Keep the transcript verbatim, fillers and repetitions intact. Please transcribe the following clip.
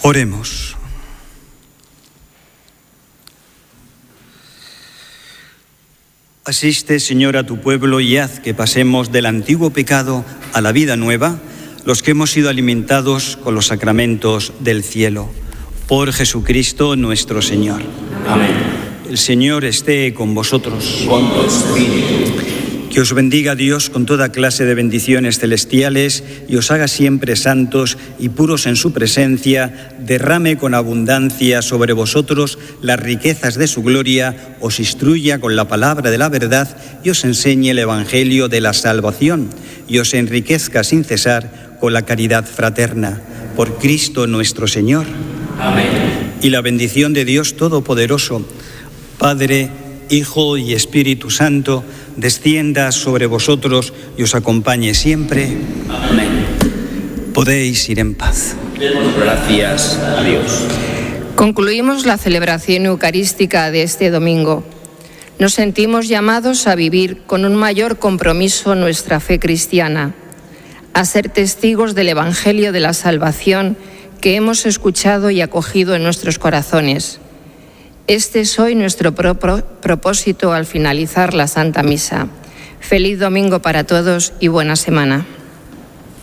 Oremos. Asiste, Señor, a tu pueblo y haz que pasemos del antiguo pecado a la vida nueva, los que hemos sido alimentados con los sacramentos del cielo. Por Jesucristo nuestro Señor. Amén. El Señor esté con vosotros. Con tu espíritu. Que os bendiga Dios con toda clase de bendiciones celestiales y os haga siempre santos y puros en su presencia, derrame con abundancia sobre vosotros las riquezas de su gloria, os instruya con la palabra de la verdad y os enseñe el evangelio de la salvación y os enriquezca sin cesar con la caridad fraterna. Por Cristo nuestro Señor. Amén. Y la bendición de Dios Todopoderoso, Padre, Hijo y Espíritu Santo, descienda sobre vosotros y os acompañe siempre. Amén. Podéis ir en paz. Demos gracias a Dios. Concluimos la celebración eucarística de este domingo. Nos sentimos llamados a vivir con un mayor compromiso nuestra fe cristiana, a ser testigos del Evangelio de la salvación que hemos escuchado y acogido en nuestros corazones. Este es hoy nuestro pro pro propósito al finalizar la Santa Misa. Feliz domingo para todos y buena semana.